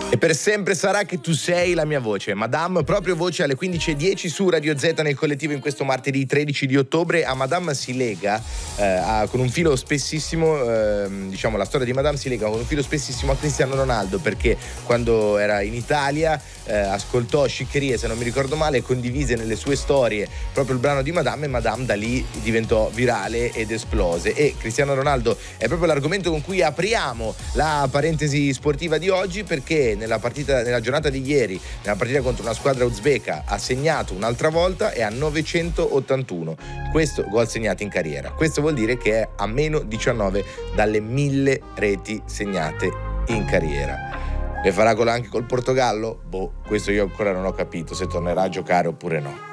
E per sempre sarà che tu sei la mia voce. Madame, proprio voce alle 15:10 su Radio Z nel collettivo in questo martedì 13 di ottobre. A Madame si lega con un filo spessissimo, diciamo la storia di Madame si lega con un filo spessissimo a Cristiano Ronaldo, perché quando era in Italia ascoltò Sciccherie, se non mi ricordo male, e condivise nelle sue storie proprio il brano di Madame, e Madame da lì diventò virale ed esplose. E Cristiano Ronaldo è proprio l'argomento con cui apriamo la parentesi sportiva di oggi, perché nella giornata di ieri, nella partita contro una squadra uzbeka, ha segnato un'altra volta e a 981 questo gol segnati in carriera. Questo vuol dire che è a meno 19 dalle 1000 reti segnate in carriera. Le farà gol anche col Portogallo? Questo io ancora non ho capito se tornerà a giocare oppure no.